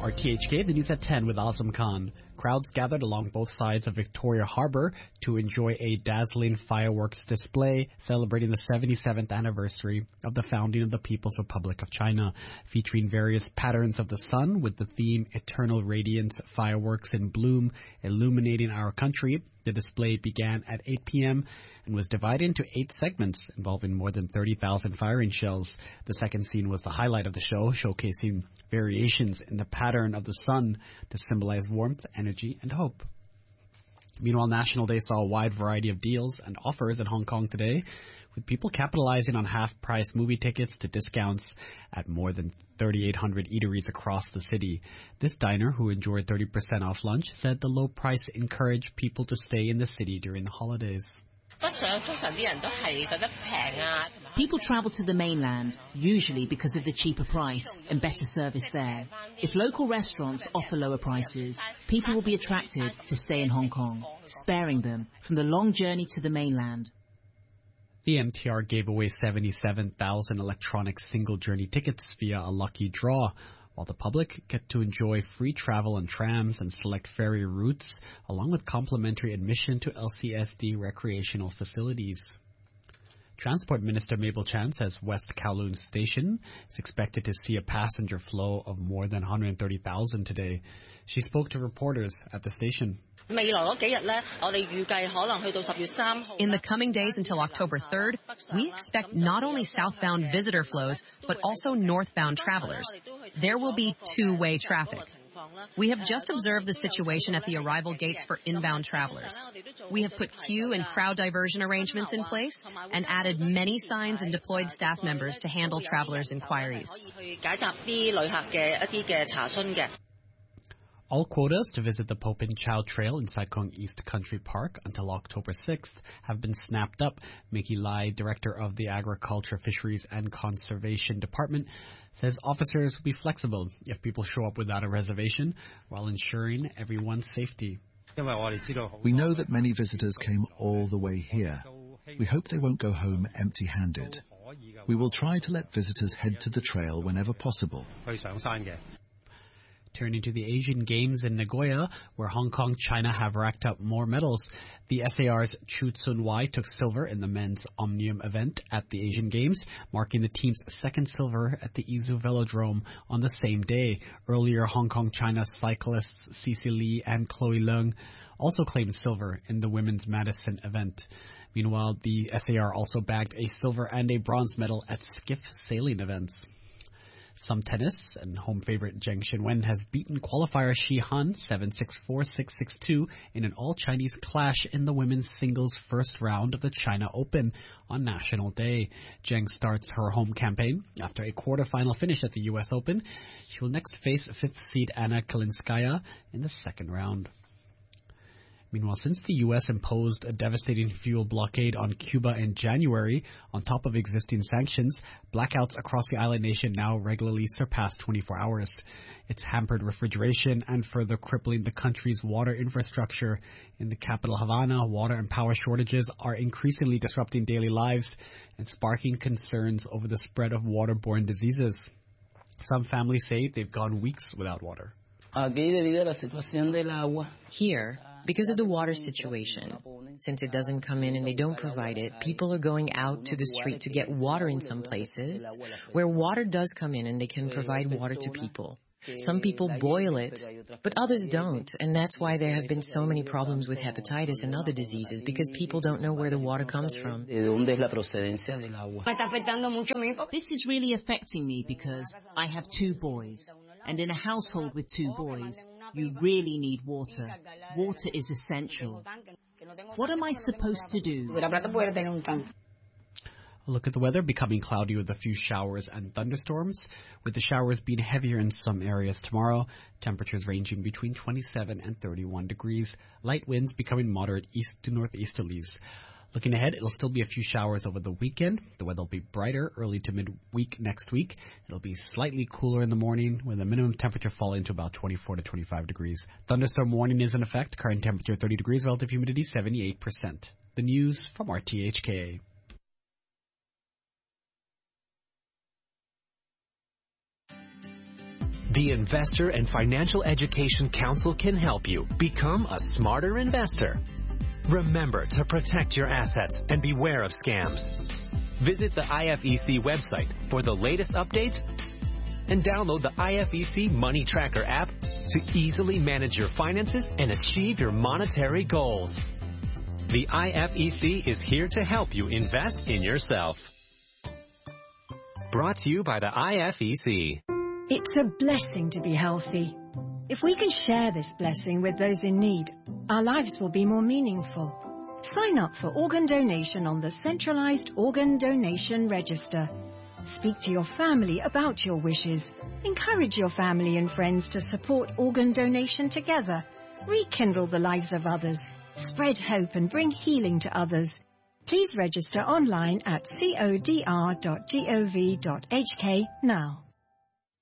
RTHK, the news at 10 with Azam Khan. Crowds gathered along both sides of Victoria Harbour to enjoy a dazzling fireworks display celebrating the 77th anniversary of the founding of the People's Republic of China, featuring various patterns of the sun with the theme Eternal Radiance, fireworks in bloom, illuminating our country. The display began at 8 p.m. and was divided into 8 segments involving more than 30,000 firing shells. The second scene was the highlight of the show, showcasing variations in the pattern of the sun to symbolize warmth, energy, and hope. Meanwhile, National Day saw a wide variety of deals and offers in Hong Kong today, with people capitalizing on half-price movie tickets to discounts at more than 3,800 eateries across the city. This diner, who enjoyed 30% off lunch, said the low price encouraged people to stay in the city during the holidays. People travel to the mainland, usually because of the cheaper price and better service there. If local restaurants offer lower prices, people will be attracted to stay in Hong Kong, sparing them from the long journey to the mainland. The MTR gave away 77,000 electronic single-journey tickets via a lucky draw, while the public get to enjoy free travel on trams and select ferry routes, along with complimentary admission to LCSD recreational facilities. Transport Minister Mabel Chan says West Kowloon Station is expected to see a passenger flow of more than 130,000 today. She spoke to reporters at the station. In the coming days until October 3rd, we expect not only southbound visitor flows, but also northbound travelers. There will be two-way traffic. We have just observed the situation at the arrival gates for inbound travelers. We have put queue and crowd diversion arrangements in place and added many signs and deployed staff members to handle travelers' inquiries. All quotas to visit the Po Pin Chau Trail in Sai Kung East Country Park until October 6th have been snapped up. Mickey Lai, Director of the Agriculture, Fisheries and Conservation Department, says officers will be flexible if people show up without a reservation while ensuring everyone's safety. We know that many visitors came all the way here. We hope they won't go home empty-handed. We will try to let visitors head to the trail whenever possible. Turning to the Asian Games in Nagoya, where Hong Kong, China have racked up more medals. The SAR's Chu Tsun Wai took silver in the men's Omnium event at the Asian Games, marking the team's second silver at the Izu Velodrome on the same day. Earlier, Hong Kong, China cyclists Cece Lee and Chloe Leung also claimed silver in the women's Madison event. Meanwhile, the SAR also bagged a silver and a bronze medal at skiff sailing events. Some tennis, and home favorite Zheng Xinwen has beaten qualifier Shi Han 7-6, 4-6, 6-2 in an all-Chinese clash in the women's singles first round of the China Open on National Day. Zheng starts her home campaign after a quarterfinal finish at the U.S. Open. She will next face fifth seed Anna Kalinskaya in the second round. Meanwhile, since the U.S. imposed a devastating fuel blockade on Cuba in January, on top of existing sanctions, blackouts across the island nation now regularly surpass 24 hours. It's hampered refrigeration and further crippling the country's water infrastructure. In the capital Havana, water and power shortages are increasingly disrupting daily lives and sparking concerns over the spread of waterborne diseases. Some families say they've gone weeks without water. Here, because of the water situation, since it doesn't come in and they don't provide it, people are going out to the street to get water in some places where water does come in and they can provide water to people. Some people boil it, but others don't, and that's why there have been so many problems with hepatitis and other diseases, because people don't know where the water comes from. This is really affecting me because I have 2 boys, and in a household with 2 boys, you really need water. Water is essential. What am I supposed to do? A look at the weather, becoming cloudy with a few showers and thunderstorms, with the showers being heavier in some areas tomorrow. Temperatures ranging between 27 and 31 degrees. Light winds becoming moderate east to northeasterlies. Looking ahead, it'll still be a few showers over the weekend. The weather will be brighter early to midweek next week. It'll be slightly cooler in the morning, with the minimum temperature falling to about 24 to 25 degrees. Thunderstorm warning is in effect. Current temperature 30 degrees, relative humidity 78%. The news from RTHK. The Investor and Financial Education Council can help you become a smarter investor. Remember to protect your assets and beware of scams. Visit the IFEC website for the latest updates and download the IFEC Money Tracker app to easily manage your finances and achieve your monetary goals. The IFEC is here to help you invest in yourself. Brought to you by the IFEC. It's a blessing to be healthy. If we can share this blessing with those in need, our lives will be more meaningful. Sign up for organ donation on the Centralized Organ Donation Register. Speak to your family about your wishes. Encourage your family and friends to support organ donation together. Rekindle the lives of others. Spread hope and bring healing to others. Please register online at codr.gov.hk now.